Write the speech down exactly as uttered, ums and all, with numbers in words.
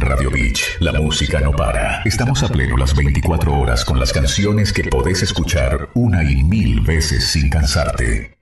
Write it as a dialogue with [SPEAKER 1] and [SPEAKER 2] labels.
[SPEAKER 1] Radio Beach, la música no para. Estamos a pleno las veinticuatro horas con las canciones que podés escuchar una y mil veces sin cansarte.